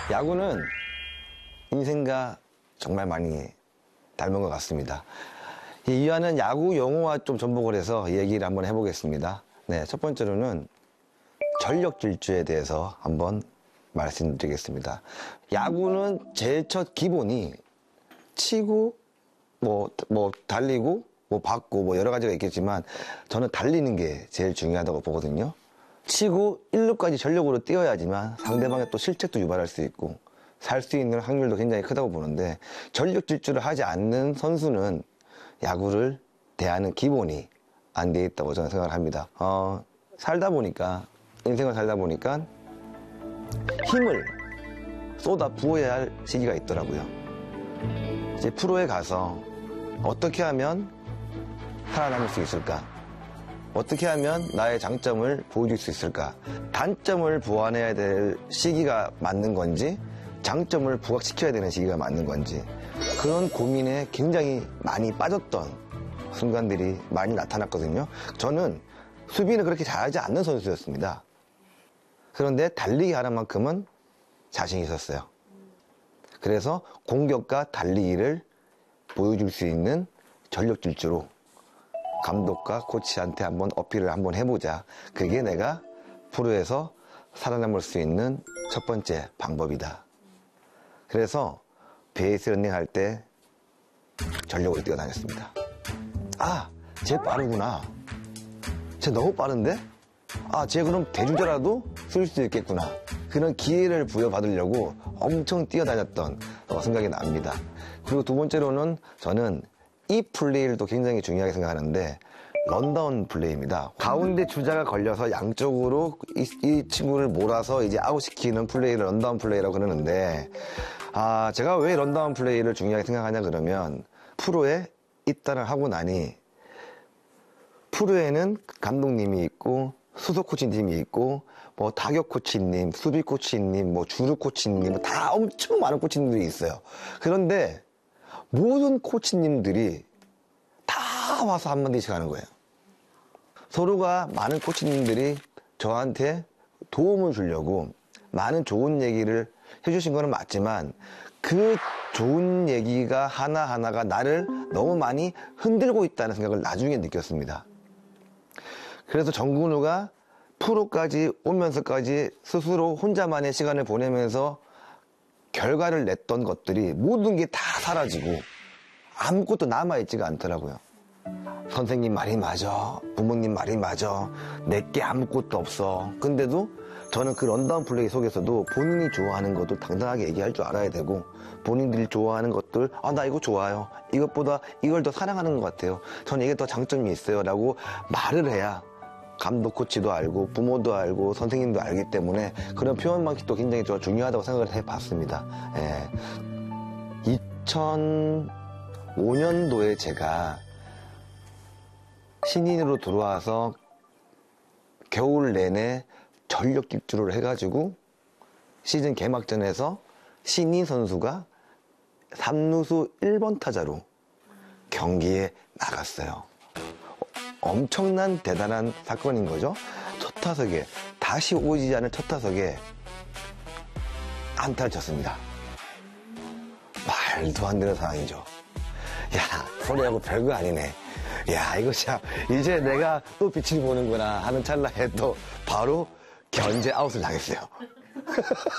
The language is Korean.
야구는 인생과 정말 많이 닮은 것 같습니다. 이와는 야구 용어와 좀 접목을 해서 얘기를 한번 해보겠습니다. 네, 첫 번째로는 전력 질주에 대해서 한번 말씀드리겠습니다. 야구는 제일 첫 기본이 치고 달리고 받고 여러 가지가 있겠지만 저는 달리는 게 제일 중요하다고 보거든요. 치고 1루까지 전력으로 뛰어야지만 상대방의 또 실책도 유발할 수 있고 살 수 있는 확률도 굉장히 크다고 보는데, 전력 질주를 하지 않는 선수는 야구를 대하는 기본이 안 돼 있다고 저는 생각을 합니다. 인생을 살다 보니까 힘을 쏟아 부어야 할 시기가 있더라고요. 이제 프로에 가서 어떻게 하면 살아남을 수 있을까? 어떻게 하면 나의 장점을 보여줄 수 있을까? 단점을 보완해야 될 시기가 맞는 건지, 장점을 부각시켜야 되는 시기가 맞는 건지, 그런 고민에 굉장히 많이 빠졌던 순간들이 많이 나타났거든요. 저는 수비는 그렇게 잘하지 않는 선수였습니다. 그런데 달리기 하나만큼은 자신이 있었어요. 그래서 공격과 달리기를 보여줄 수 있는 전력 질주로 감독과 코치한테 한번 어필을 한번 해보자. 그게 내가 프로에서 살아남을 수 있는 첫 번째 방법이다. 그래서 베이스 러닝 할 때 전력으로 뛰어다녔습니다. 쟤 빠르구나. 쟤 너무 빠른데? 쟤 그럼 대주자라도 쓸 수 있겠구나. 그런 기회를 부여받으려고 엄청 뛰어다녔던 생각이 납니다. 그리고 두 번째로는 저는 이 플레이를 또 굉장히 중요하게 생각하는데, 런다운 플레이입니다. 가운데 주자가 걸려서 양쪽으로 이 친구를 몰아서 이제 아웃시키는 플레이를 런다운 플레이라고 그러는데, 제가 왜 런다운 플레이를 중요하게 생각하냐 그러면, 프로에 입단을 하고 나니 프로에는 감독님이 있고 수석 코치님이 있고 타격 코치님, 수비 코치님, 주루 코치님, 다 엄청 많은 코치님들이 있어요. 그런데 모든 코치님들이 다 와서 한마디씩 하는 거예요. 서로가 많은 코치님들이 저한테 도움을 주려고 많은 좋은 얘기를 해주신 거는 맞지만, 그 좋은 얘기가 하나하나가 나를 너무 많이 흔들고 있다는 생각을 나중에 느꼈습니다. 그래서 정근우가 프로까지 오면서까지 스스로 혼자만의 시간을 보내면서 결과를 냈던 것들이 모든 게 다 사라지고 아무것도 남아있지가 않더라고요. 선생님 말이 맞아, 부모님 말이 맞아, 내게 아무것도 없어. 근데도 저는 그 런다운 플레이 속에서도 본인이 좋아하는 것들 당당하게 얘기할 줄 알아야 되고, 본인들이 좋아하는 것들, 나 이거 좋아요, 이것보다 이걸 더 사랑하는 것 같아요, 저는 이게 더 장점이 있어요 라고 말을 해야 감독, 코치도 알고 부모도 알고 선생님도 알기 때문에 그런 표현방식도 굉장히 중요하다고 생각을 해봤습니다. 2005년도에 제가 신인으로 들어와서 겨울 내내 전력 질주를 해가지고 시즌 개막전에서 신인 선수가 3루수 1번 타자로 경기에 나갔어요. 엄청난 대단한 사건인 거죠. 첫 타석에, 다시 오지 않을 첫 타석에 안타를 쳤습니다. 말도 안 되는 상황이죠. 프로야구 별거 아니네. 이거 참 이제 내가 또 빛을 보는구나 하는 찰나에 또 바로 견제 아웃을 당했어요.